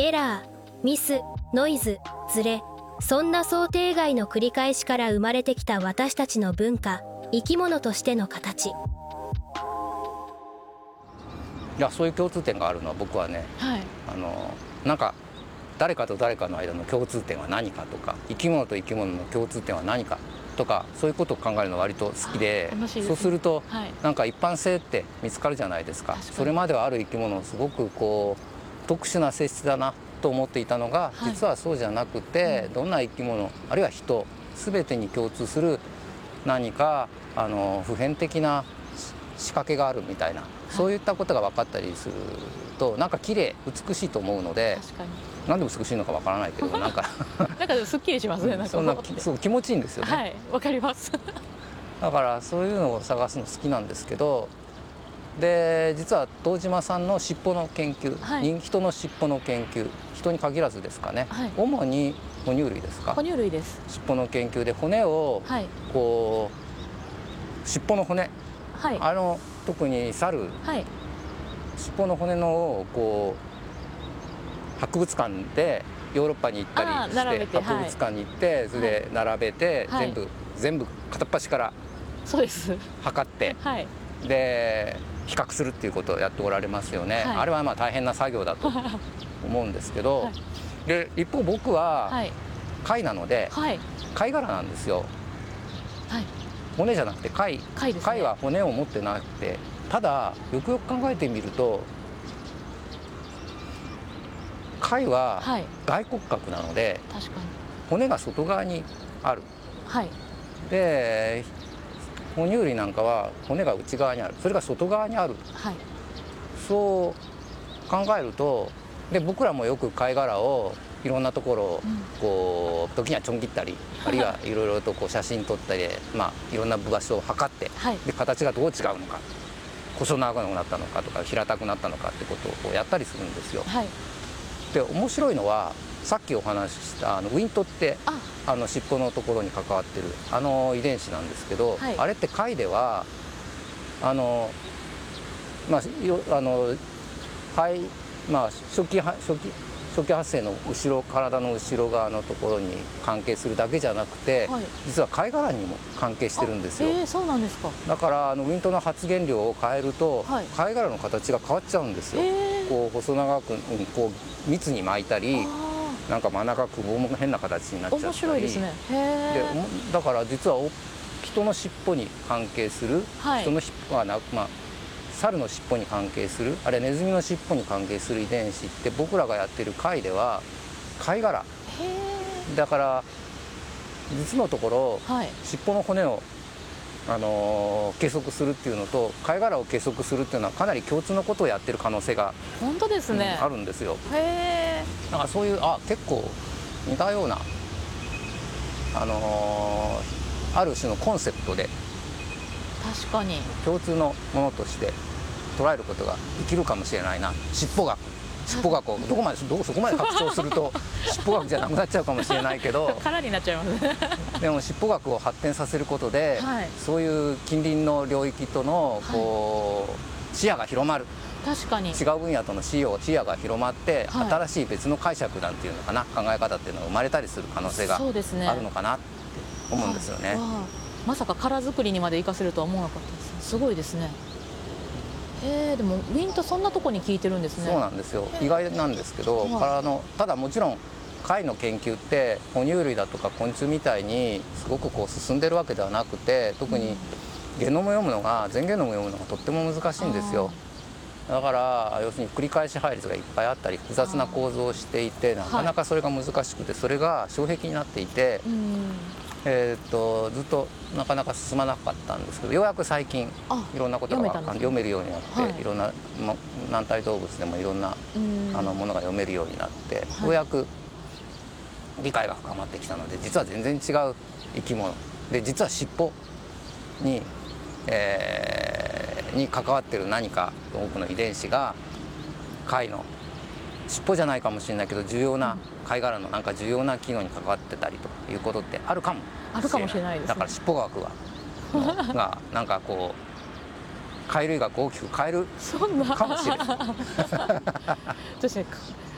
エラー、ミス、ノイズ、ズレ、そんな想定外の繰り返しから生まれてきた私たちの文化、生き物としての形。 いや、そういう共通点があるのは僕はね、 はい、 なんか誰かと誰かの間の共通点は何かとか、生き物と生き物の共通点は何かとか、そういうことを考えるの割と好きで、 楽しいですね。 そうすると、 はい、 なんか一般性って見つかるじゃないですか。それまではある生き物をすごくこう特殊な性質だなと思っていたのが、 はい、 実はそうじゃなくて、どんな生き物あるいは人全てに共通する何か普遍的な仕掛けがあるみたいな、そういったことが分かったりすると、なんか綺麗美しいと思うので、 確かになんで美しいのか分からないけど、なんかなんかすっきりしますね。なんかそんなそう気持ちいいんですよね。 はい、わかります。 だからそういうのを探すの好きなんですけど、で実は堂島さんの尻尾の研究、 はい、 人の尻尾の研究、人に限らずですかね、 はい、 主に哺乳類ですか。 哺乳類です。 尻尾の研究で骨を、 はい、 こう尻尾の骨、 はい、 特に猿、 はい、 尻尾の骨のこう博物館でヨーロッパに行ったりして博物館に行って、それで並べて、 はい、 全部片っ端からそうです測って、 はい、 で比較するっていうことをやっておられますよね。 はい、 あれはまあ大変な作業だと思うんですけど、はい、で一方僕は貝なので、はい、貝殻なんですよ。はい、骨じゃなくて貝ですね。貝は骨を持ってなくて、ただよくよく考えてみると貝は外骨格なので、確かに骨が外側にある、はい、で哺乳類なんかは骨が内側にある、それが外側にある、はい、そう考えると、で僕らもよく貝殻をいろんなところをこう時にはちょん切ったり、あるいはいろいろとこう写真撮ったり、いろんな場所を測って、はい、で形がどう違うのか、細長くなったのかとか平たくなったのかってことをやったりするんですよ。はい、で面白いのは、さっきお話ししたウィントって、尻尾のところに関わってる遺伝子なんですけど、はい、あれって貝では初期発生の体の後ろ側のところに関係するだけじゃなくて、はい、実は貝殻にも関係してるんですよ。 そうなんですか。 だからウィントの発現量を変えると、はい、貝殻の形が変わっちゃうんですよ。こう細長くこう密に巻いたり、なんか真ん中くぼも変な形になっちゃったり。面白いですね。でだから実は人の尻尾に関係する、はい、人の尻尾は猿の尻尾に関係する、あれネズミの尻尾に関係する遺伝子って、僕らがやってる貝では貝殻だから、実のところ、はい、尻尾の骨を計測するっていうのと貝殻を計測するっていうのはかなり共通のことをやってる可能性が本当ですね、 あるんですよ。だからそういう結構似たようなある種のコンセプトで確かに共通のものとして捉えることができるかもしれないな。尻尾学をそこまで拡張すると尻尾学じゃなくなっちゃうかもしれないけど空になっちゃいますね。 でも尻尾学を発展させることで、はい、そういう近隣の領域とのこう、視野が広まる。 確かに違う分野との視野が広まって、はい、新しい別の解釈なんていうのかな、考え方っていうのが生まれたりする可能性があるのかなって思うんですよね。 まさか殻作りにまで活かせるとは思わなかったです。すごいですね。でもウィントそんなとこに効いてるんですね。 そうなんですよ。意外なんですけど、ただもちろん貝の研究って哺乳類だとか昆虫みたいにすごくこう進んでるわけではなくて、特にゲノム読むのが全ゲノム読むのがとっても難しいんですよ。だから要するに繰り返し配列がいっぱいあったり複雑な構造をしていて、なかなかそれが難しくて、それが障壁になっていて、ずっとなかなか進まなかったんですけど、ようやく最近いろんなことが読めるようになって、はい、いろんな軟体動物でもいろんなものが読めるようになって、ようやく理解が深まってきたので、実は全然違う生き物で、実は尻尾に関わってる何か多くの遺伝子が貝の尻尾じゃないかもしれないけど、重要な貝殻のなんか重要な機能に関わってたりということってあるかもしれないですね。だから尻尾学がなんかこう貝類学を大きく変えるかもしれない。 確かに